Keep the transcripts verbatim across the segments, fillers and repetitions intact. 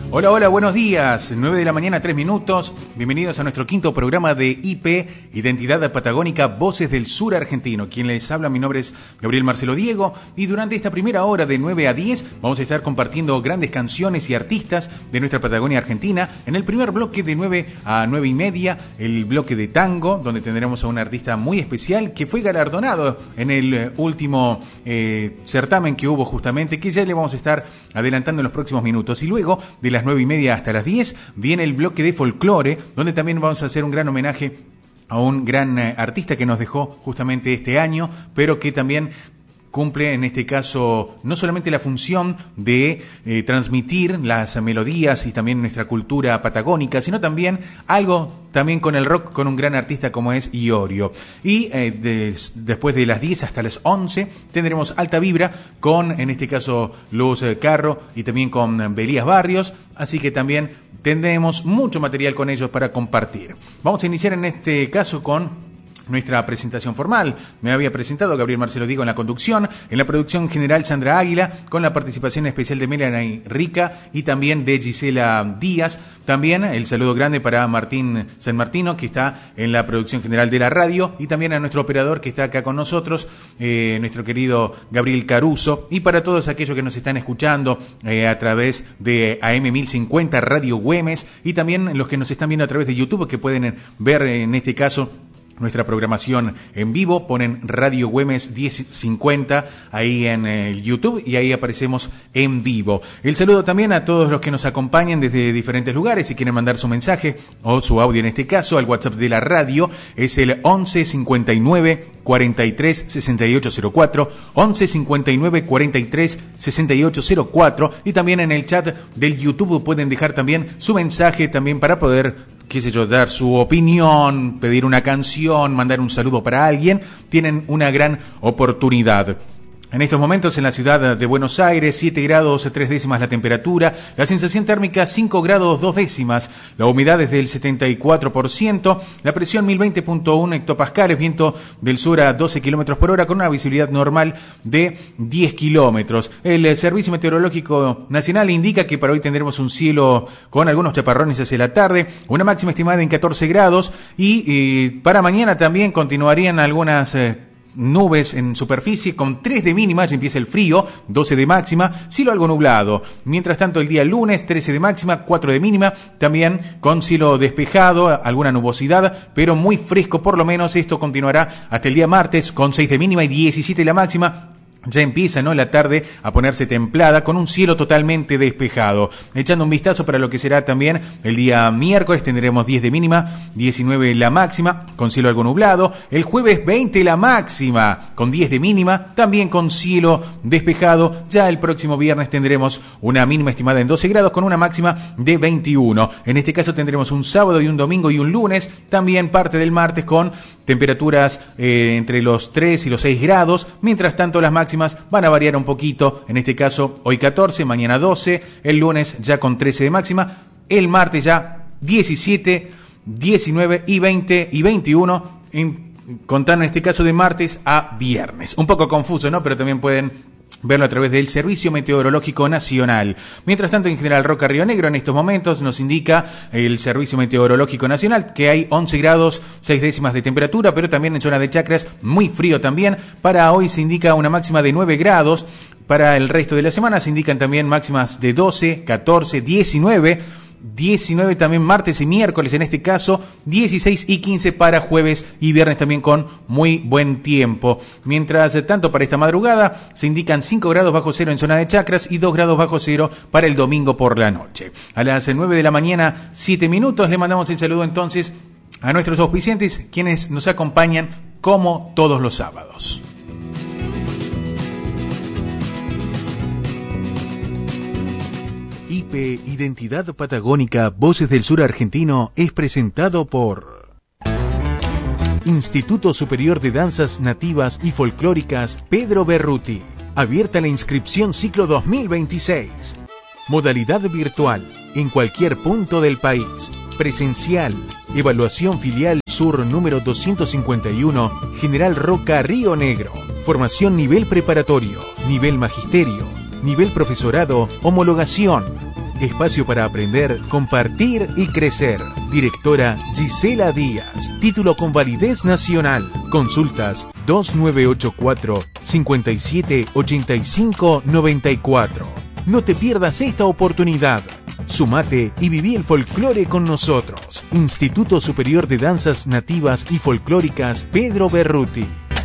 Hola, hola, buenos días. nueve de la mañana, tres minutos. Bienvenidos a nuestro quinto programa de I P, Identidad Patagónica, Voces del Sur Argentino. Quien les habla, mi nombre es Gabriel Marcelo Diego, y durante esta primera hora de nueve a diez vamos a estar compartiendo grandes canciones y artistas de nuestra Patagonia Argentina. En el primer bloque de nueve a nueve y media, el bloque de tango, donde tendremos a un artista muy especial que fue galardonado en el último eh, certamen que hubo justamente, que ya le vamos a estar adelantando en los próximos minutos. Y luego, de las nueve y media hasta las diez, viene el bloque de folclore, donde también vamos a hacer un gran homenaje a un gran eh, artista que nos dejó justamente este año, pero que también cumple en este caso no solamente la función de eh, transmitir las melodías y también nuestra cultura patagónica, sino también algo también con el rock, con un gran artista como es Iorio. Y eh, de, después de las diez hasta las once tendremos Alta Vibra con, en este caso, Luz Carro y también con Belías Barrios, así que también tendremos mucho material con ellos para compartir. Vamos a iniciar en este caso con nuestra presentación formal. Me había presentado Gabriel Marcelo Diego en la conducción, en la producción general Sandra Águila, con la participación especial de Melanie Rica y también de Gisela Díaz. También el saludo grande para Martín San Martino, que está en la producción general de la radio, y también a nuestro operador que está acá con nosotros, eh, nuestro querido Gabriel Caruso, y para todos aquellos que nos están escuchando eh, a través de A M mil cincuenta Radio Güemes, y también los que nos están viendo a través de YouTube, que pueden ver en este caso nuestra programación en vivo. Ponen Radio Güemes diez cincuenta ahí en el YouTube y ahí aparecemos en vivo. El saludo también a todos los que nos acompañan desde diferentes lugares. Si quieren mandar su mensaje o su audio en este caso al WhatsApp de la radio, es el once cincuenta y nueve cuarenta y tres sesenta y ocho cero cuatro, once cincuenta y nueve cuarenta y tres sesenta y ocho cero cuatro, y también en el chat del YouTube pueden dejar también su mensaje también para poder, qué sé yo, dar su opinión, pedir una canción, mandar un saludo para alguien. Tienen una gran oportunidad. En estos momentos en la ciudad de Buenos Aires, siete grados tres décimas la temperatura, la sensación térmica cinco grados dos décimas, la humedad es del setenta y cuatro por ciento, la presión mil veinte punto uno hectopascales, viento del sur a doce kilómetros por hora con una visibilidad normal de diez kilómetros. El Servicio Meteorológico Nacional indica que para hoy tendremos un cielo con algunos chaparrones hacia la tarde, una máxima estimada en catorce grados, y eh, para mañana también continuarían algunas Eh, nubes en superficie con tres de mínima, ya empieza el frío, doce de máxima, cielo algo nublado. Mientras tanto, el día lunes, trece de máxima, cuatro de mínima, también con cielo despejado, alguna nubosidad, pero muy fresco por lo menos. Esto continuará hasta el día martes con seis de mínima y diecisiete de la máxima. Ya empieza, ¿no?, la tarde a ponerse templada con un cielo totalmente despejado. Echando un vistazo para lo que será también el día miércoles, tendremos diez de mínima, diecinueve la máxima, con cielo algo nublado. El jueves veinte la máxima, con diez de mínima, también con cielo despejado. Ya el próximo viernes tendremos una mínima estimada en doce grados con una máxima de veintiuno. En este caso tendremos un sábado y un domingo y un lunes, también parte del martes, con temperaturas eh, entre los tres y los seis grados. Mientras tanto, las máximas van a variar un poquito, en este caso hoy catorce, mañana doce, el lunes ya con trece de máxima, el martes ya diecisiete, diecinueve y veinte y veintiuno, en, contando en este caso de martes a viernes. Un poco confuso, ¿no? Pero también pueden verlo a través del Servicio Meteorológico Nacional. Mientras tanto, en General Roca, Río Negro, en estos momentos nos indica el Servicio Meteorológico Nacional que hay once grados seis décimas de temperatura, pero también en zona de Chacras muy frío también. Para hoy se indica una máxima de nueve grados. Para el resto de la semana se indican también máximas de doce, catorce, diecinueve, diecinueve también martes y miércoles, en este caso dieciséis y quince para jueves y viernes, también con muy buen tiempo. Mientras tanto, para esta madrugada se indican cinco grados bajo cero en zona de Chacras y dos grados bajo cero para el domingo por la noche. A las nueve de la mañana, siete minutos, le mandamos el saludo entonces a nuestros auspiciantes, quienes nos acompañan como todos los sábados. I P, Identidad Patagónica, Voces del Sur Argentino, es presentado por Instituto Superior de Danzas Nativas y Folclóricas Pedro Berruti. Abierta la inscripción ciclo dos mil veintiséis. Modalidad virtual, en cualquier punto del país. Presencial. Evaluación filial Sur número doscientos cincuenta y uno, General Roca, Río Negro. Formación nivel preparatorio, nivel magisterio, nivel profesorado, homologación. espacio para aprender, compartir y crecer. Directora Gisela Díaz, título con validez nacional. Consultas dos nueve ocho cuatro, cinco siete, ocho cinco nueve cuatro. No te pierdas esta oportunidad. Sumate y viví el folclore con nosotros. Instituto Superior de Danzas Nativas y Folclóricas Pedro Berruti.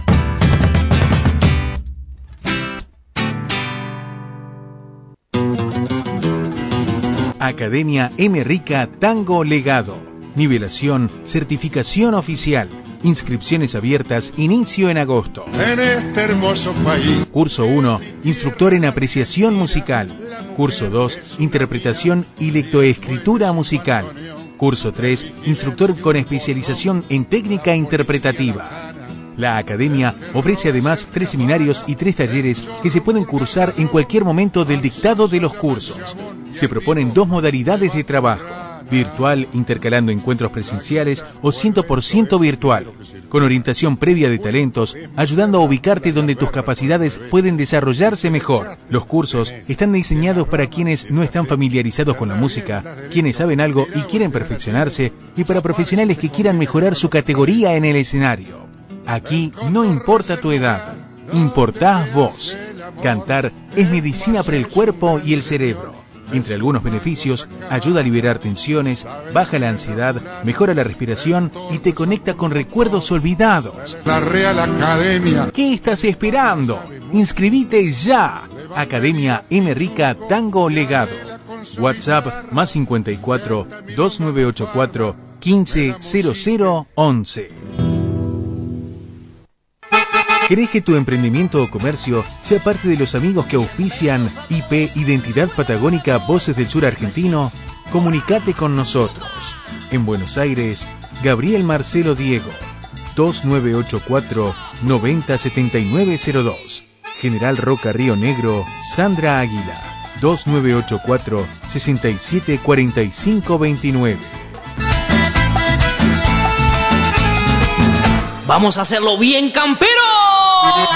Academia M. Rica Tango Legado. Nivelación, certificación oficial. Inscripciones abiertas, inicio en agosto. En este hermoso país. Curso uno, instructor en apreciación musical. Curso dos, interpretación y lectoescritura musical. Curso tres, instructor con especialización en técnica interpretativa. La Academia ofrece además tres seminarios y tres talleres que se pueden cursar en cualquier momento del dictado de los cursos. Se proponen dos modalidades de trabajo: virtual, intercalando encuentros presenciales, o cien por ciento virtual, con orientación previa de talentos, ayudando a ubicarte donde tus capacidades pueden desarrollarse mejor. Los cursos están diseñados para quienes no están familiarizados con la música, quienes saben algo y quieren perfeccionarse, y para profesionales que quieran mejorar su categoría en el escenario. Aquí no importa tu edad, importás vos. Cantar es medicina para el cuerpo y el cerebro. Entre algunos beneficios, ayuda a liberar tensiones, baja la ansiedad, mejora la respiración y te conecta con recuerdos olvidados. La Real Academia. ¿Qué estás esperando? ¡Inscribite ya! Academia M. Rica Tango Legado. WhatsApp más cincuenta y cuatro, dos nueve ocho cuatro, quince cero cero once. ¿Querés que tu emprendimiento o comercio sea parte de los amigos que auspician I P Identidad Patagónica Voces del Sur Argentino? Comunicate con nosotros. En Buenos Aires, Gabriel Marcelo Diego, dos nueve ocho cuatro, noventa, setenta y nueve cero dos. General Roca Río Negro, Sandra Águila, dos nueve ocho cuatro, sesenta y siete, cuarenta y cinco veintinueve. ¡Vamos a hacerlo bien, campero!